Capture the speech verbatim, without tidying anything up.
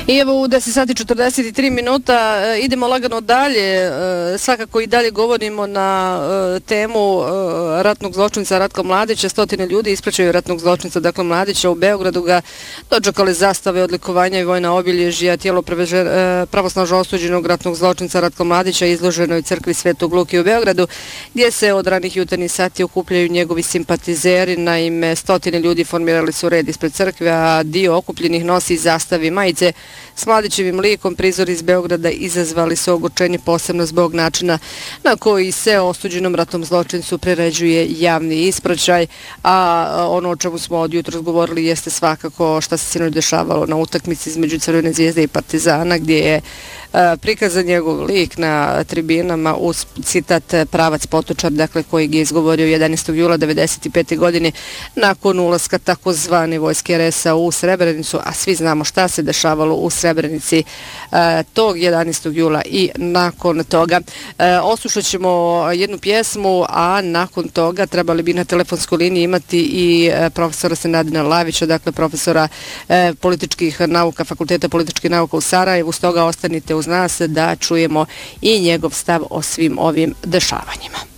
I evo u deset sati četrdeset tri minuta idemo lagano dalje, svakako i dalje govorimo na temu ratnog zločinca Ratka Mladića. Stotine ljudi ispraćaju ratnog zločinca, dakle Mladića, u Beogradu ga dočekali zastave, odlikovanja i vojna obilježja. Tijelo pravosnažno osuđenog ratnog zločinca Ratka Mladića izloženo je u crkvi Svetog Luke u Beogradu, gdje se od ranih jutarnjih sati okupljaju njegovi simpatizeri. Naime, stotine ljudi formirali su red ispred crkve, a dio okupljenih nosi zastave i majice s Mladićevim likom. Prizori iz Beograda izazvali su ogorčenje, posebno zbog načina na koji se osuđenom ratnom zločincu priređuje javni ispraćaj, a ono o čemu smo od jutros govorili jeste svakako šta se sinoć dešavalo na utakmici između Crvene zvijezde i Partizana, gdje je prikazan njegov lik na tribinama uz citat "Pravac Potočar", dakle kojeg je izgovorio jedanaestog jula devedeset pete. godine nakon ulaska takozvane vojske er es a u Srebrenicu, a svi znamo šta se dešavalo u Srebrenici tog jedanaestog jula i nakon toga. Oslušat ćemo jednu pjesmu, a nakon toga trebali bi na telefonskoj liniji imati i profesora Senadina Lavića, dakle profesora političkih nauka, Fakulteta političkih nauka u Sarajevu. Stoga ostanite uz nas da čujemo i njegov stav o svim ovim dešavanjima.